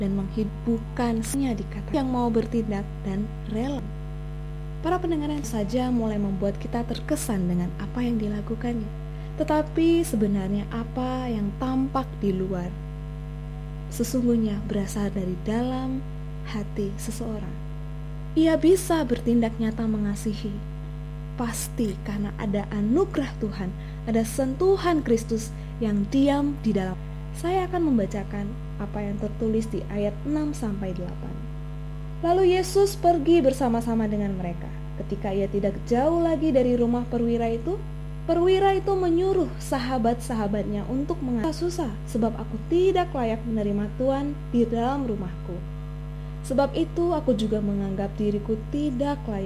dan bukannya dikatakan yang mau bertindak dan rela. Para pendengar yang saja mulai membuat kita terkesan dengan apa yang dilakukannya, tetapi sebenarnya apa yang tampak di luar sesungguhnya berasal dari dalam hati seseorang. Ia bisa bertindak nyata mengasihi, pasti karena ada anugerah Tuhan, ada sentuhan Kristus yang diam di dalam. Saya akan membacakan apa yang tertulis di ayat 6-8. Lalu Yesus pergi bersama-sama dengan mereka. Ketika ia tidak jauh lagi dari rumah perwira itu menyuruh sahabat-sahabatnya untuk susah, sebab aku tidak layak menerima Tuhan di dalam rumahku. Sebab itu aku juga menganggap diriku tidak layak